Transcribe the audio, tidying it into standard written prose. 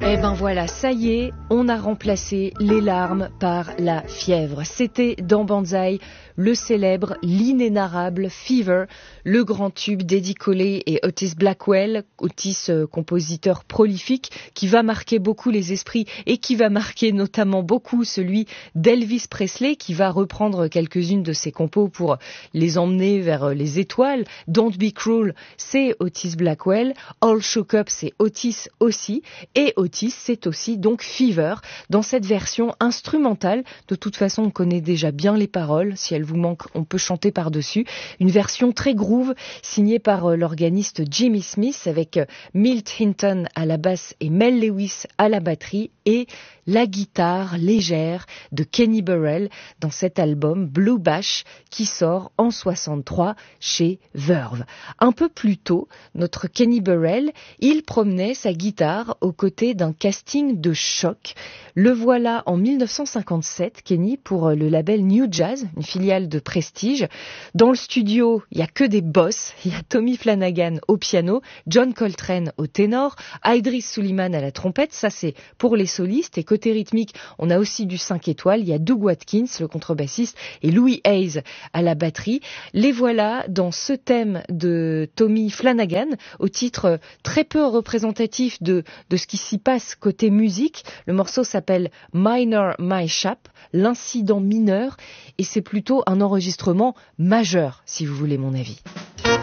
Eh ben voilà, ça y est, on a remplacé les larmes par la fièvre. C'était dans Banzai, le célèbre, l'inénarrable Fever, le grand tube d'Eddie Collet et Otis Blackwell, Otis compositeur prolifique, qui va marquer beaucoup les esprits et qui va marquer notamment beaucoup celui d'Elvis Presley, qui va reprendre quelques-unes de ses compos pour les emmener vers les étoiles. Don't Be Cruel, c'est Otis Blackwell. All Shook Up, c'est Otis aussi. Et Otis, c'est aussi donc Fever, dans cette version instrumentale. De toute façon, on connaît déjà bien les paroles. Si elles vous manquent, on peut chanter par-dessus. Une version très groove, signée par l'organiste Jimmy Smith, avec Milt Hinton à la basse et Mel Lewis à la batterie, et la guitare légère de Kenny Burrell dans cet album Blue Bash qui sort en 63 chez Verve. Un peu plus tôt, notre Kenny Burrell, il promenait sa guitare aux côtés d'un casting de choc. Le voilà en 1957, Kenny, pour le label New Jazz, une filiale de Prestige. Dans le studio, il n'y a que des boss. Il y a Tommy Flanagan au piano, John Coltrane au ténor, Idris Sullivan à la trompette, ça c'est pour les solistes. Et côté rythmique, on a aussi du 5 étoiles. Il y a Doug Watkins, le contrebassiste, et Louis Hayes à la batterie. Les voilà dans ce thème de Tommy Flanagan, au titre très peu représentatif de ce qui s'y passe côté musique. Le morceau s'appelle Minor Mishap, l'incident mineur, et c'est plutôt un enregistrement majeur, si vous voulez mon avis.